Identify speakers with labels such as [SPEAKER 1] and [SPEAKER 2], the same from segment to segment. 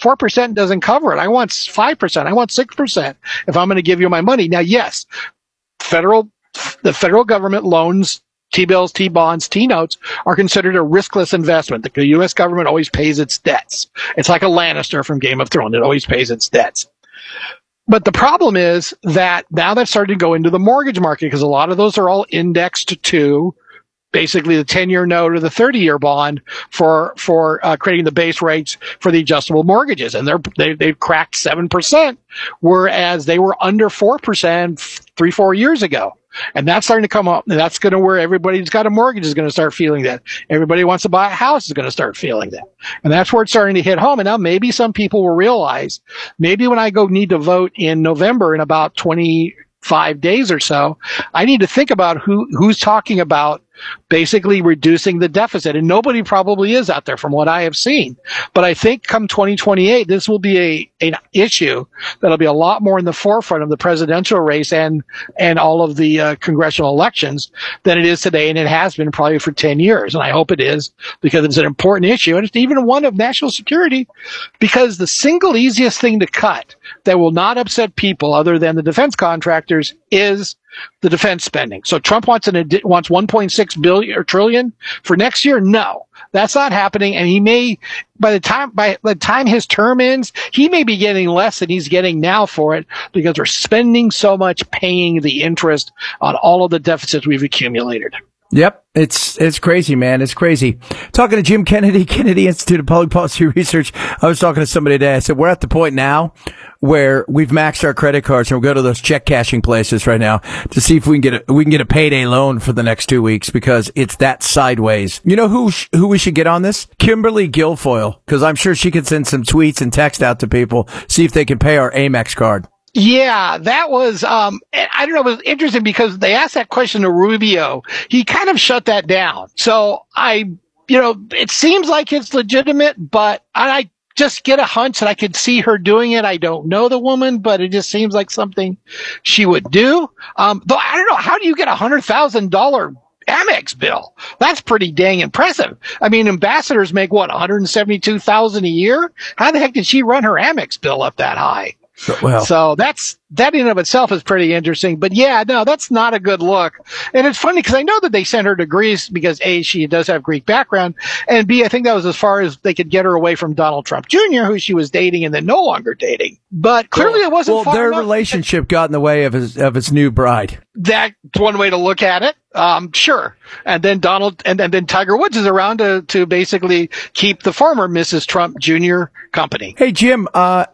[SPEAKER 1] 4% doesn't cover it. I want 5%. I want 6% if I'm going to give you my money. Now, yes, the federal government loans, T-bills, T-bonds, T-notes are considered a riskless investment. The U.S. government always pays its debts. It's like a Lannister from Game of Thrones. It always pays its debts. But the problem is that now they've started to go into the mortgage market because a lot of those are all indexed to basically the 10-year note or the 30-year bond for creating the base rates for the adjustable mortgages. And they've cracked 7%, whereas they were under 4% 3-4 years ago. And that's starting to come up. And that's going to where everybody who's got a mortgage is going to start feeling that. Everybody who wants to buy a house is going to start feeling that. And that's where it's starting to hit home. And now maybe some people will realize, maybe when I need to vote in November in about 25 days or so, I need to think about who's talking about basically reducing the deficit. And nobody probably is out there from what I have seen. But I think come 2028, this will be an issue that'll be a lot more in the forefront of the presidential race and all of the congressional elections than it is today. And it has been probably for 10 years. And I hope it is because it's an important issue. And it's even one of national security because the single easiest thing to cut that will not upset people other than the defense contractors is the defense spending. So Trump wants 1.6 trillion for next year. No, that's not happening. And he may, by the time his term ends, he may be getting less than he's getting now for it because we're spending so much paying the interest on all of the deficits we've accumulated.
[SPEAKER 2] Yep. It's crazy, man. It's crazy. Talking to Jim Kennedy, Kennedy Institute of Public Policy Research. I was talking to somebody today. I said, we're at the point now where we've maxed our credit cards and we'll go to those check cashing places right now to see if we can get a payday loan for the next 2 weeks because it's that sideways. You know who we should get on this? Kimberly Guilfoyle, because I'm sure she could send some tweets and text out to people, see if they can pay our Amex card.
[SPEAKER 1] Yeah, that was, I don't know, it was interesting because they asked that question to Rubio. He kind of shut that down. So it seems like it's legitimate, but I just get a hunch that I could see her doing it. I don't know the woman, but it just seems like something she would do. Though I don't know, how do you get $100,000 Amex bill? That's pretty dang impressive. I mean, ambassadors make $172,000 a year? How the heck did she run her Amex bill up that high?
[SPEAKER 2] Well,
[SPEAKER 1] so that in of itself is pretty interesting. But yeah, no, that's not a good look. And it's funny because I know that they sent her to Greece because A, she does have Greek background, and B, I think that was as far as they could get her away from Donald Trump Jr., who she was dating and then no longer dating. But clearly it wasn't far
[SPEAKER 2] their
[SPEAKER 1] enough.
[SPEAKER 2] relationship got in the way of his new bride.
[SPEAKER 1] That's one way to look at it. Sure. And then then Tiger Woods is around to basically keep the former Mrs. Trump Jr. company.
[SPEAKER 2] Hey, Jim,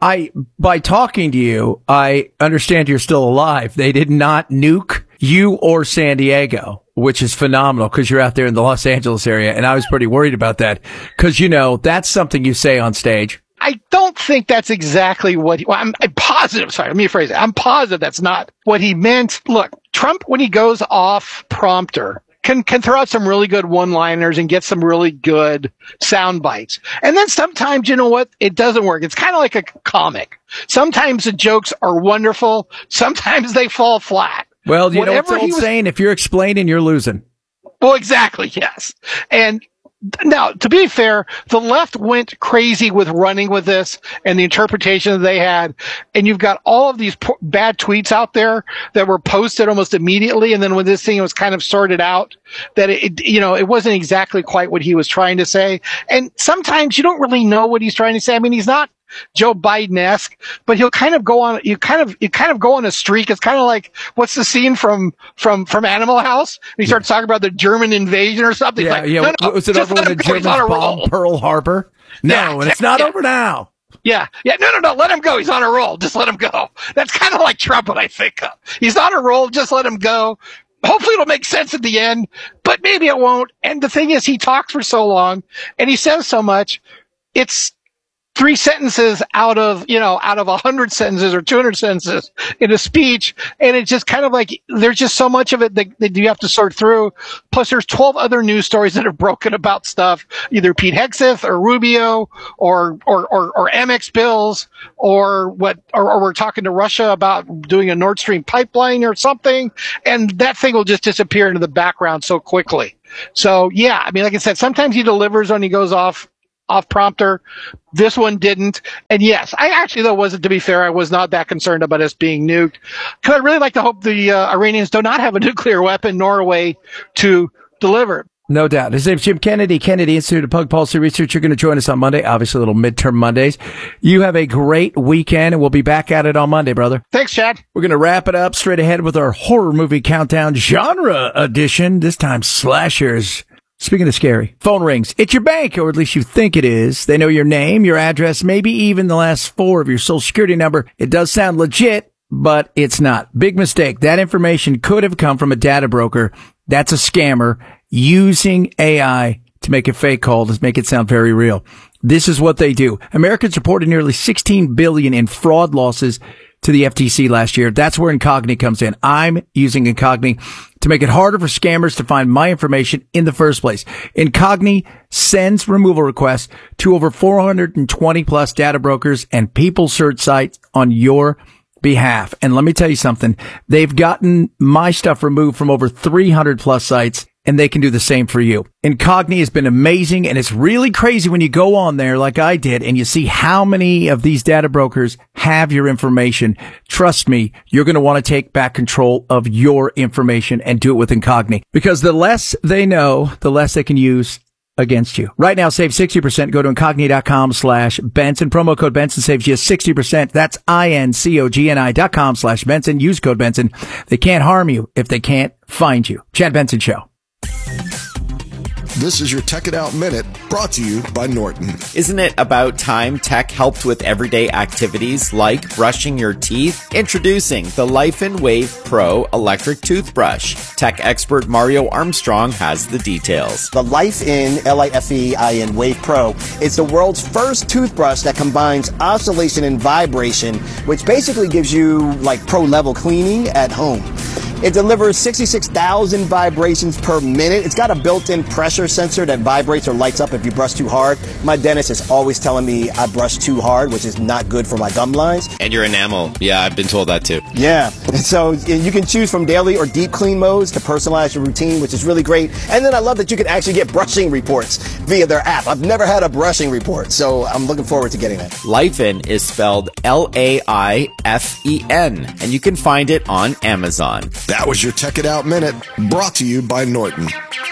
[SPEAKER 2] by talking to you, I understand you're still alive. They did not nuke you or San Diego, which is phenomenal because you're out there in the Los Angeles area. And I was pretty worried about that because, that's something you say on stage.
[SPEAKER 1] I don't think that's exactly what I'm positive. Sorry, let me rephrase it. I'm positive that's not what he meant. Look, Trump, when he goes off prompter, can throw out some really good one-liners and get some really good sound bites. And then sometimes, you know what? It doesn't work. It's kind of like a comic. Sometimes the jokes are wonderful. Sometimes they fall flat.
[SPEAKER 2] Well, you know what's the old saying? If you're explaining, you're losing.
[SPEAKER 1] Well, exactly. Yes. And now, to be fair, the left went crazy with running with this and the interpretation that they had. And you've got all of these bad tweets out there that were posted almost immediately. And then when this thing was kind of sorted out, that it wasn't exactly quite what he was trying to say. And sometimes you don't really know what he's trying to say. I mean, he's not Joe Biden-esque, but he'll kind of go on, you kind of go on a streak. It's kind of like, what's the scene from Animal House? And he starts talking about the German invasion or something.
[SPEAKER 2] Yeah,
[SPEAKER 1] like,
[SPEAKER 2] yeah.
[SPEAKER 1] No,
[SPEAKER 2] was it over when the Germans bombed Pearl Harbor? No, and it's not over now.
[SPEAKER 1] Yeah. No. Let him go. He's on a roll. Just let him go. That's kind of like Trump when I think of. He's on a roll. Just let him go. Hopefully it'll make sense at the end, but maybe it won't. And the thing is, he talks for so long and he says so much. It's 3 sentences out of 100 sentences or 200 sentences in a speech. And it's just kind of like, there's just so much of it that you have to sort through. Plus there's 12 other news stories that are broken about stuff, either Pete Hegseth or Rubio or Amex bills or we're talking to Russia about doing a Nord Stream pipeline or something. And that thing will just disappear into the background so quickly. So yeah, I mean, like I said, sometimes he delivers when he goes off off prompter. This one didn't. And yes, I actually, though, to be fair, I was not that concerned about us being nuked. Because I really like to hope the Iranians do not have a nuclear weapon nor a way to deliver it.
[SPEAKER 2] No doubt. His name's Jim Kennedy, Kennedy Institute of Public Policy Research. You're going to join us on Monday, obviously a little midterm Mondays. You have a great weekend, and we'll be back at it on Monday, brother.
[SPEAKER 1] Thanks, Chad.
[SPEAKER 2] We're going to wrap it up straight ahead with our horror movie countdown genre edition, this time slashers. Speaking of scary, phone rings. It's your bank, or at least you think it is. They know your name, your address, maybe even the last 4 of your social security number. It does sound legit, but it's not. Big mistake. That information could have come from a data broker. That's a scammer using AI to make a fake call to make it sound very real. This is what they do. Americans reported nearly $16 billion in fraud losses to the FTC last year. That's where Incogni comes in. I'm using Incogni to make it harder for scammers to find my information in the first place. Incogni sends removal requests to over 420 plus data brokers and people search sites on your behalf. And let me tell you something. They've gotten my stuff removed from over 300 plus sites, and they can do the same for you. Incogni has been amazing, and it's really crazy when you go on there like I did and you see how many of these data brokers have your information. Trust me, you're going to want to take back control of your information and do it with Incogni, because the less they know, the less they can use against you. Right now, save 60%. Go to Incogni.com/Benson. Promo code Benson saves you 60%. That's INCOGNI.com/Benson. Use code Benson. They can't harm you if they can't find you. Chad Benson Show.
[SPEAKER 3] This is your Tech It Out Minute, brought to you by Norton.
[SPEAKER 4] Isn't it about time tech helped with everyday activities like brushing your teeth? Introducing the Life in Wave Pro electric toothbrush. Tech expert Mario Armstrong has the details.
[SPEAKER 5] The Life in, L-I-F-E-I-N Wave Pro is the world's first toothbrush that combines oscillation and vibration, which basically gives you like pro-level cleaning at home. It delivers 66,000 vibrations per minute. It's got a built-in pressure sensor that vibrates or lights up if you brush too hard. My dentist is always telling me I brush too hard, which is not good for my gum lines.
[SPEAKER 4] And your enamel. Yeah, I've been told that too.
[SPEAKER 5] Yeah. So you can choose from daily or deep clean modes to personalize your routine, which is really great. And then I love that you can actually get brushing reports via their app. I've never had a brushing report, so I'm looking forward to getting that.
[SPEAKER 4] Life In is spelled L-A-I-F-E-N, and you can find it on Amazon.
[SPEAKER 3] That was your Tech It Out Minute, brought to you by Norton.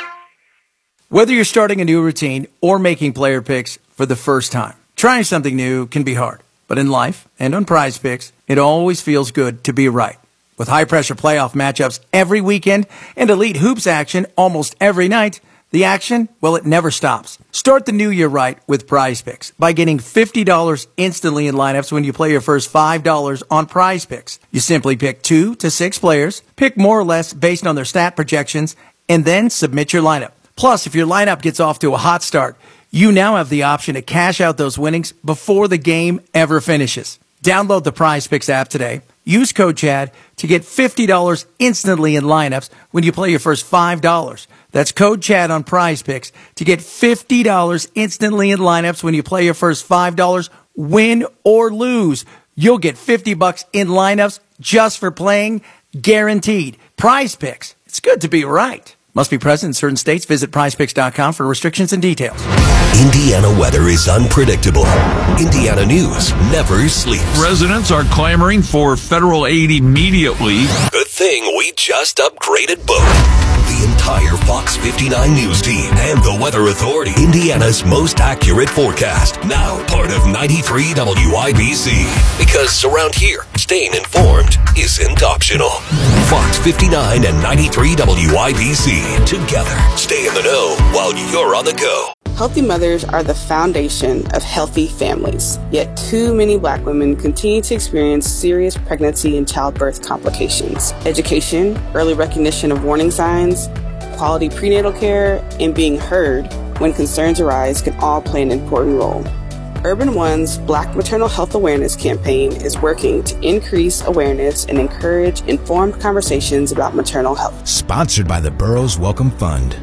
[SPEAKER 2] Whether you're starting a new routine or making player picks for the first time, trying something new can be hard. But in life and on Prize Picks, it always feels good to be right. With high-pressure playoff matchups every weekend and elite hoops action almost every night, the action, well, it never stops. Start the new year right with Prize Picks by getting $50 instantly in lineups when you play your first $5 on Prize Picks. You simply pick 2 to 6 players, pick more or less based on their stat projections, and then submit your lineup. Plus, if your lineup gets off to a hot start, you now have the option to cash out those winnings before the game ever finishes. Download the Prize Picks app today. Use code CHAD to get $50 instantly in lineups when you play your first $5. That's code CHAD on Prize Picks to get $50 instantly in lineups when you play your first $5. Win or lose, you'll get $50 in lineups just for playing, guaranteed. Prize Picks. It's good to be right. Must be present in certain states. Visit prizepicks.com for restrictions and details.
[SPEAKER 6] Indiana weather is unpredictable. Indiana news never sleeps.
[SPEAKER 7] Residents are clamoring for federal aid immediately.
[SPEAKER 6] Good thing we just upgraded both. The entire Fox 59 News team and the Weather Authority. Indiana's most accurate forecast. Now part of 93 WIBC. Because around here, staying informed isn't optional. Fox 59 and 93 WIBC. Together, stay in the know while you're on the go.
[SPEAKER 8] Healthy mothers are the foundation of healthy families. Yet too many Black women continue to experience serious pregnancy and childbirth complications. Education, early recognition of warning signs, quality prenatal care, and being heard when concerns arise can all play an important role. Urban One's Black Maternal Health Awareness campaign is working to increase awareness and encourage informed conversations about maternal health.
[SPEAKER 9] Sponsored by the Burroughs Welcome Fund.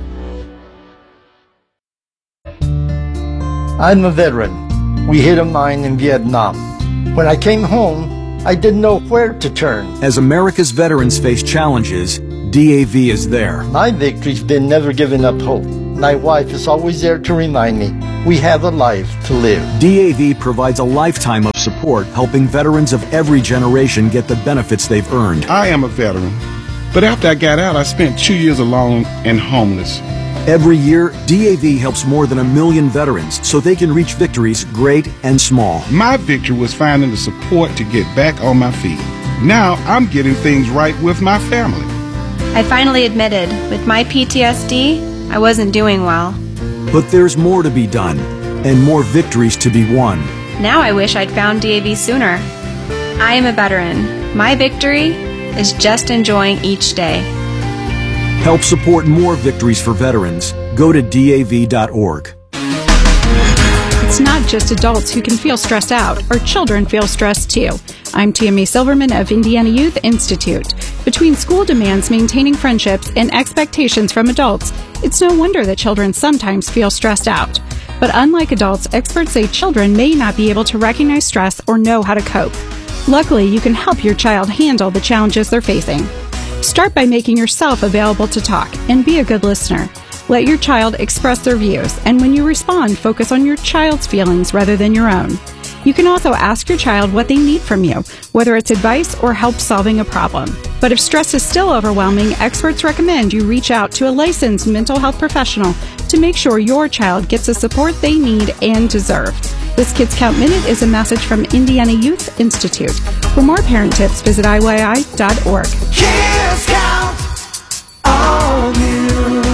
[SPEAKER 10] I'm a veteran. We hit a mine in Vietnam. When I came home, I didn't know where to turn.
[SPEAKER 9] As America's veterans face challenges, DAV is there.
[SPEAKER 10] My victory's been never giving up hope. My wife is always there to remind me we have a life to live.
[SPEAKER 11] DAV provides a lifetime of support, helping veterans of every generation get the benefits they've earned.
[SPEAKER 12] I am a veteran, but after I got out, I spent 2 years alone and homeless.
[SPEAKER 11] Every year, DAV helps more than 1 million veterans so they can reach victories great and small.
[SPEAKER 12] My victory was finding the support to get back on my feet. Now I'm getting things right with my family.
[SPEAKER 13] I finally admitted, with my PTSD, I wasn't doing well.
[SPEAKER 11] But there's more to be done, and more victories to be won.
[SPEAKER 13] Now I wish I'd found DAV sooner. I am a veteran. My victory is just enjoying each day.
[SPEAKER 11] Help support more victories for veterans. Go to DAV.org.
[SPEAKER 14] It's not just adults who can feel stressed out, or children feel stressed too. I'm Tammy Silverman of Indiana Youth Institute. Between school demands, maintaining friendships, and expectations from adults, it's no wonder that children sometimes feel stressed out. But unlike adults, experts say children may not be able to recognize stress or know how to cope. Luckily, you can help your child handle the challenges they're facing. Start by making yourself available to talk and be a good listener. Let your child express their views, and when you respond, focus on your child's feelings rather than your own. You can also ask your child what they need from you, whether it's advice or help solving a problem. But if stress is still overwhelming, experts recommend you reach out to a licensed mental health professional to make sure your child gets the support they need and deserve. This Kids Count Minute is a message from Indiana Youth Institute. For more parent tips, visit IYI.org.
[SPEAKER 15] Kids Count on you.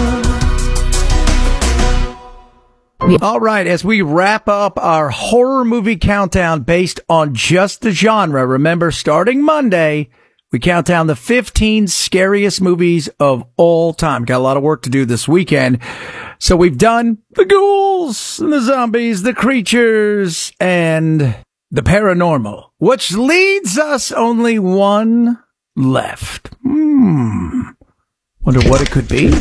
[SPEAKER 2] All right, as we wrap up our horror movie countdown based on just the genre, remember, starting Monday, we count down the 15 scariest movies of all time. Got a lot of work to do this weekend. So we've done the ghouls, and the zombies, the creatures, and the paranormal, which leads us only one left. Wonder what it could be.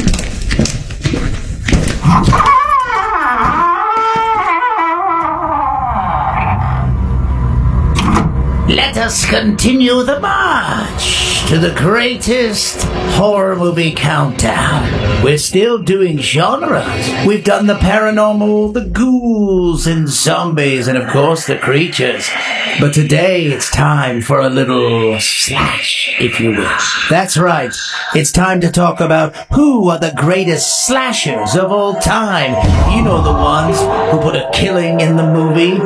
[SPEAKER 16] Let us continue the march to the greatest horror movie countdown. We're still doing genres. We've done the paranormal, the ghouls and zombies, and of course the creatures. But today it's time for a little slash, if you will. That's right. It's time to talk about who are the greatest slashers of all time. You know, the ones who put a killing in the movie.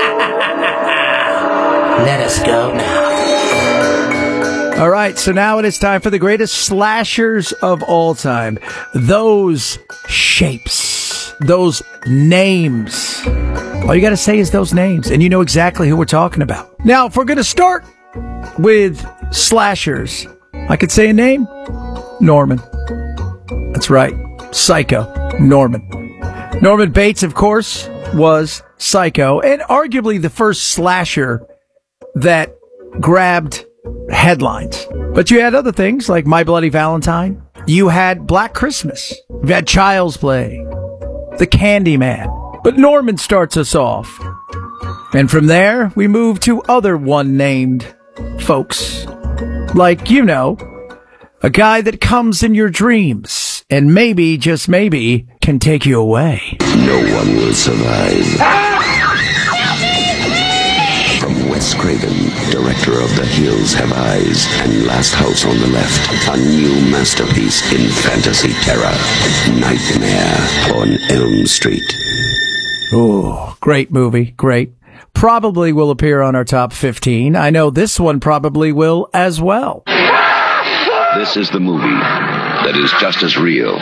[SPEAKER 16] Let us go now.
[SPEAKER 2] All right, so now it is time for the greatest slashers of all time. Those shapes, those names. All you got to say is those names, and you know exactly who we're talking about. Now, if we're going to start with slashers, I could say a name. Norman. That's right. Psycho. Norman. Norman Bates, of course, was Psycho, and arguably the first slasher that grabbed headlines. But you had other things like My Bloody Valentine. You had Black Christmas. You had Child's Play. The Candyman. But Norman starts us off. And from there, we move to other one-named folks. Like, you know, a guy that comes in your dreams and maybe, just maybe, can take you away.
[SPEAKER 17] No one will survive. Wes Craven, director of The Hills Have Eyes and Last House on the Left, a new masterpiece in fantasy terror, Nightmare on Elm Street.
[SPEAKER 2] Oh, great movie, great. Probably will appear on our top 15. I know this one probably will as well.
[SPEAKER 17] This is the movie that is just as real.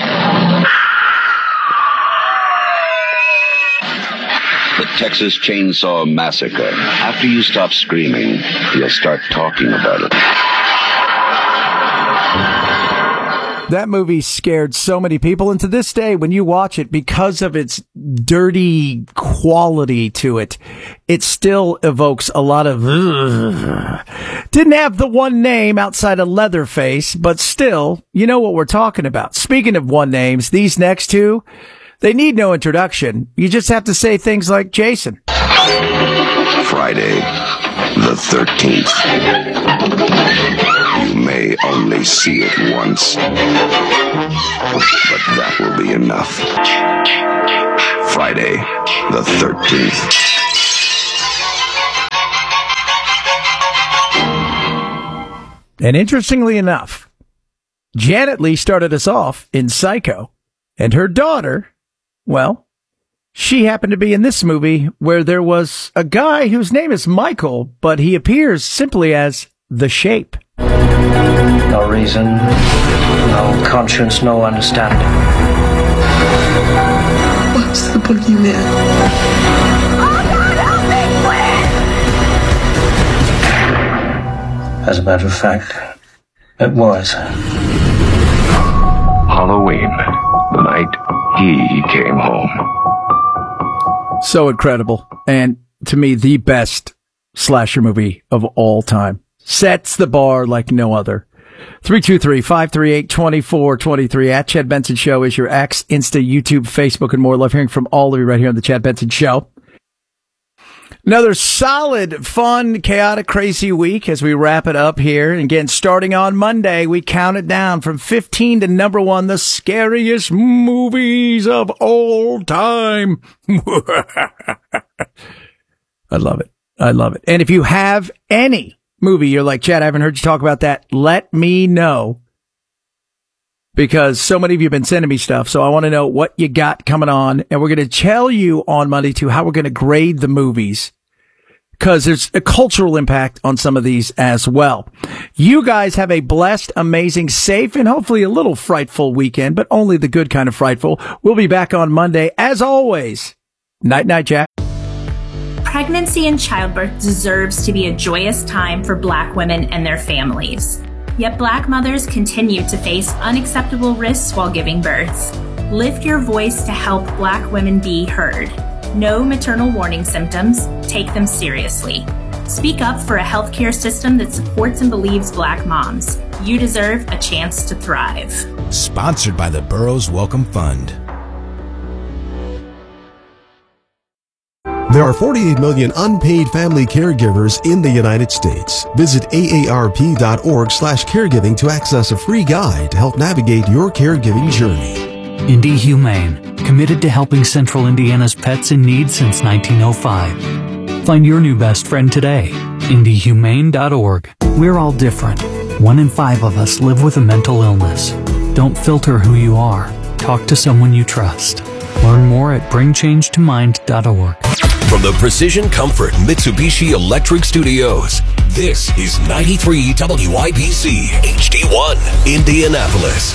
[SPEAKER 17] The Texas Chainsaw Massacre. After you stop screaming, you'll start talking about it.
[SPEAKER 2] That movie scared so many people, and to this day, when you watch it, because of its dirty quality to it, it still evokes a lot of... Didn't have the one name outside of Leatherface, but still, you know what we're talking about. Speaking of one names, these next two... They need no introduction. You just have to say things like Jason.
[SPEAKER 17] Friday, the 13th. You may only see it once, but that will be enough. Friday, the 13th.
[SPEAKER 2] And interestingly enough, Janet Leigh started us off in Psycho, and her daughter, well, she happened to be in this movie where there was a guy whose name is Michael, but he appears simply as The Shape.
[SPEAKER 18] No reason, no conscience, no understanding.
[SPEAKER 15] What's the boogeyman?
[SPEAKER 18] As a matter of fact, it was.
[SPEAKER 17] Halloween, the night he came home.
[SPEAKER 2] So incredible. And to me, the best slasher movie of all time. Sets the bar like no other. 323-538-2423 at Chad Benson Show is your X, Insta, YouTube, Facebook, and more. Love hearing from all of you right here on the Chad Benson Show. Another solid, fun, chaotic, crazy week as we wrap it up here. And again, starting on Monday, we count it down from 15 to number 1, the scariest movies of all time. I love it. I love it. And if you have any movie you're like, Chad, I haven't heard you talk about that, let me know. Because so many of you have been sending me stuff, so I want to know what you got coming on. And we're going to tell you on Monday, too, how we're going to grade the movies. Because there's a cultural impact on some of these as well. You guys have a blessed, amazing, safe, and hopefully a little frightful weekend, but only the good kind of frightful. We'll be back on Monday, as always. Night-night, Jack.
[SPEAKER 19] Pregnancy and childbirth deserves to be a joyous time for Black women and their families. Yet Black mothers continue to face unacceptable risks while giving birth. Lift your voice to help Black women be heard. Know maternal warning symptoms. Take them seriously. Speak up for a healthcare system that supports and believes Black moms. You deserve a chance to thrive.
[SPEAKER 9] Sponsored by the Burroughs Welcome Fund.
[SPEAKER 20] There are 48 million unpaid family caregivers in the United States. Visit aarp.org/caregiving to access a free guide to help navigate your caregiving journey.
[SPEAKER 21] Indie Humane, committed to helping Central Indiana's pets in need since 1905. Find your new best friend today. IndieHumane.org. We're all different. 1 in 5 of us live with a mental illness. Don't filter who you are. Talk to someone you trust. Learn more at BringChangeToMind.org.
[SPEAKER 6] From the Precision Comfort Mitsubishi Electric Studios, this is 93 WIBC HD1, Indianapolis.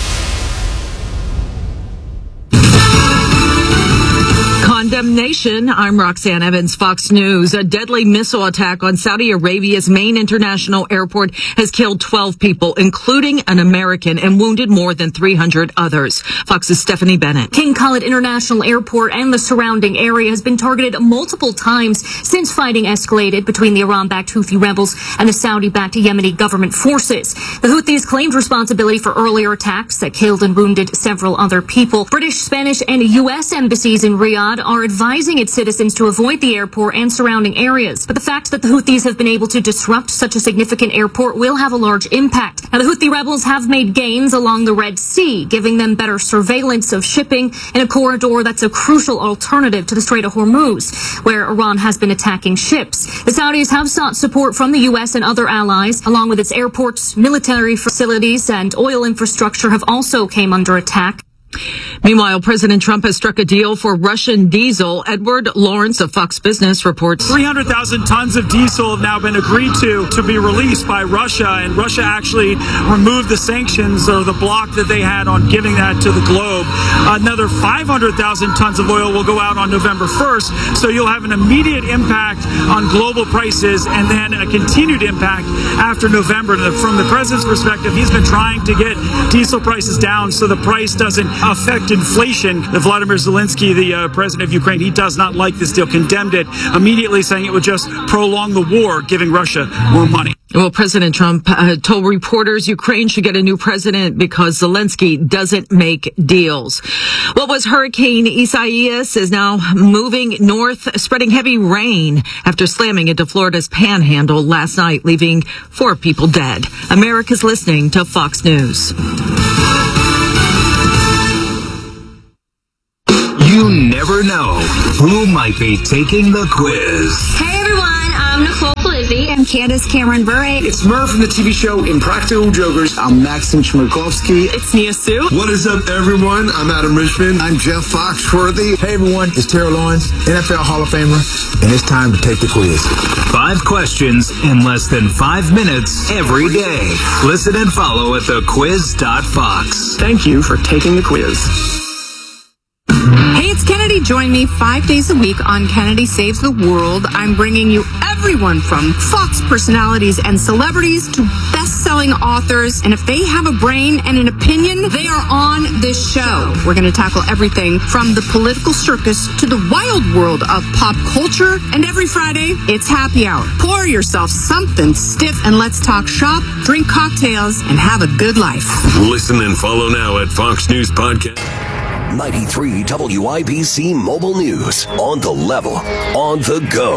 [SPEAKER 22] Condemnation. I'm Roxanne Evans, Fox News. A deadly missile attack on Saudi Arabia's main international airport has killed 12 people, including an American, and wounded more than 300 others. Fox's Stephanie Bennett.
[SPEAKER 23] King Khalid International Airport and the surrounding area has been targeted multiple times since fighting escalated between the Iran-backed Houthi rebels and the Saudi-backed Yemeni government forces. The Houthis claimed responsibility for earlier attacks that killed and wounded several other people. British, Spanish, and U.S. embassies in Riyadh are advising its citizens to avoid the airport and surrounding areas. But the fact that the Houthis have been able to disrupt such a significant airport will have a large impact. Now, the Houthi rebels have made gains along the Red Sea, giving them better surveillance of shipping in a corridor that's a crucial alternative to the Strait of Hormuz, where Iran has been attacking ships. The Saudis have sought support from the U.S. and other allies, along with its airports, military facilities, and oil infrastructure have also came under attack.
[SPEAKER 22] Meanwhile, President Trump has struck a deal for Russian diesel. Edward Lawrence of Fox Business reports
[SPEAKER 24] 300,000 tons of diesel have now been agreed to be released by Russia, and Russia actually removed the sanctions or the block that they had on giving that to the globe. Another 500,000 tons of oil will go out on November 1st, so you'll have an immediate impact on global prices and then a continued impact after November. From the president's perspective, he's been trying to get diesel prices down so the price doesn't affect inflation. Vladimir Zelensky, the president of Ukraine, he does not like this deal, condemned it, immediately saying it would just prolong the war, giving Russia more money.
[SPEAKER 22] Well, President Trump told reporters Ukraine should get a new president because Zelensky doesn't make deals. What was Hurricane Isaias is now moving north, spreading heavy rain after slamming into Florida's panhandle last night, leaving 4 people dead. America's listening to Fox News.
[SPEAKER 6] You never know who might be taking the quiz.
[SPEAKER 1] Hey everyone, I'm Nicole Polizzi. I'm Candace Cameron Bure.
[SPEAKER 3] It's Murph from the TV show Impractical Jokers. I'm Maxim Chmerkovsky.
[SPEAKER 1] It's Nia Sue.
[SPEAKER 3] What is up, everyone? I'm Adam Richmond. I'm Jeff Foxworthy.
[SPEAKER 4] Hey everyone, it's Terrell Lawrence, NFL Hall of Famer, and it's time to take the quiz.
[SPEAKER 6] 5 questions in less than 5 minutes every day. Listen and follow at thequiz.fox.
[SPEAKER 3] Thank you for taking the quiz.
[SPEAKER 5] Hey, it's Kennedy. Join me 5 days a week on Kennedy Saves the World. I'm bringing you everyone from Fox personalities and celebrities to best-selling authors. And if they have a brain and an opinion, they are on this show. We're going to tackle everything from the political circus to the wild world of pop culture. And every Friday, it's happy hour. Pour yourself something stiff and let's talk shop, drink cocktails, and have a good life.
[SPEAKER 6] Listen and follow now at Fox News Podcast. 93 WIBC Mobile News. On the level, on the go.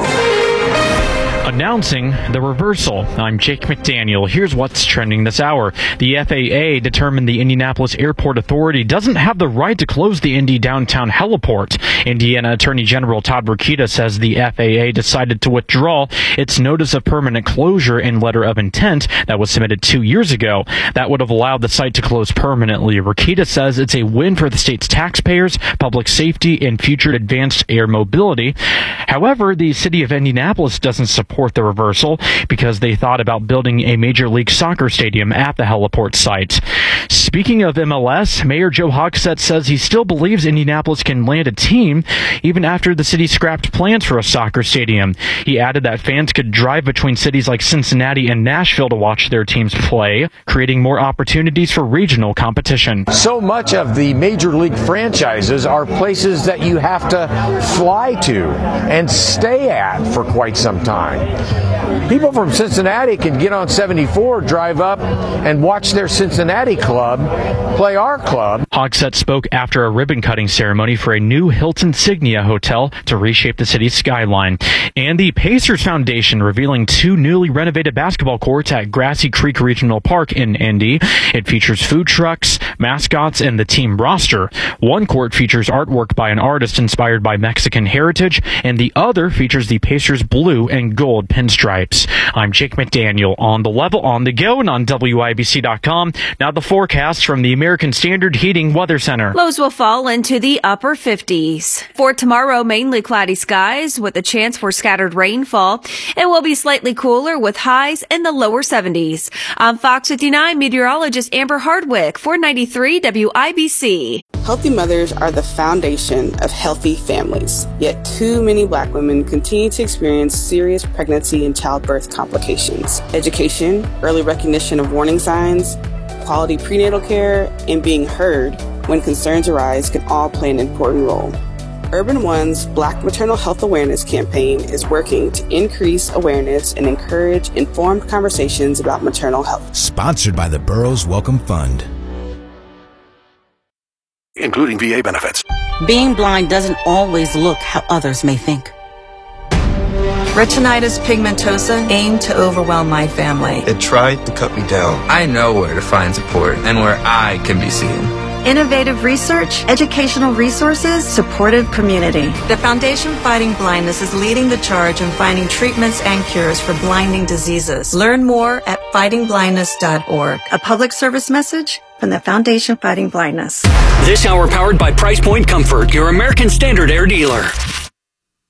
[SPEAKER 25] Announcing the reversal. I'm Jake McDaniel. Here's what's trending this hour. The FAA determined the Indianapolis Airport Authority doesn't have the right to close the Indy downtown heliport. Indiana Attorney General Todd Rokita says the FAA decided to withdraw its notice of permanent closure and letter of intent that was submitted 2 years ago. That would have allowed the site to close permanently. Rokita says it's a win for the state's taxpayers, public safety, and future advanced air mobility. However, the city of Indianapolis doesn't support the reversal because they thought about building a Major League Soccer stadium at the heliport site. Speaking of MLS, Mayor Joe Hogsett says he still believes Indianapolis can land a team even after the city scrapped plans for a soccer stadium. He added that fans could drive between cities like Cincinnati and Nashville to watch their teams play, creating more opportunities for regional competition.
[SPEAKER 26] So much of the Major League franchises are places that you have to fly to and stay at for quite some time. People from Cincinnati can get on 74, drive up, and watch their Cincinnati club play our club.
[SPEAKER 25] Hogsett spoke after a ribbon-cutting ceremony for a new Hilton Signia hotel to reshape the city's skyline. And the Pacers Foundation revealing 2 newly renovated basketball courts at Grassy Creek Regional Park in Indy. It features food trucks, mascots, and the team roster. One court features artwork by an artist inspired by Mexican heritage, and the other features the Pacers blue and gold pinstripes. I'm Jake McDaniel on the level, on the go, and on WIBC.com. Now the forecast from the American Standard Heating Weather Center.
[SPEAKER 27] Lows will fall into the upper 50s. For tomorrow, mainly cloudy skies with a chance for scattered rainfall. It will be slightly cooler with highs in the lower 70s. I'm Fox 59 meteorologist Amber Hardwick for 93 WIBC.
[SPEAKER 8] Healthy mothers are the foundation of healthy families, yet too many Black women continue to experience serious pregnancy and childbirth complications. Education, early recognition of warning signs, quality prenatal care, and being heard when concerns arise can all play an important role. Urban One's Black Maternal Health Awareness campaign is working to increase awareness and encourage informed conversations about maternal health.
[SPEAKER 9] Sponsored by the Burroughs Welcome Fund.
[SPEAKER 6] Including VA benefits.
[SPEAKER 28] Being blind doesn't always look how others may think. Retinitis pigmentosa aimed to overwhelm my family.
[SPEAKER 29] It tried to cut me down. I know where to find support and where I can be seen.
[SPEAKER 28] Innovative research, educational resources, supportive community. The Foundation Fighting Blindness is leading the charge in finding treatments and cures for blinding diseases. Learn more at fightingblindness.org. A public service message from the Foundation Fighting Blindness.
[SPEAKER 30] This hour powered by Price Point Comfort, your American Standard Air dealer.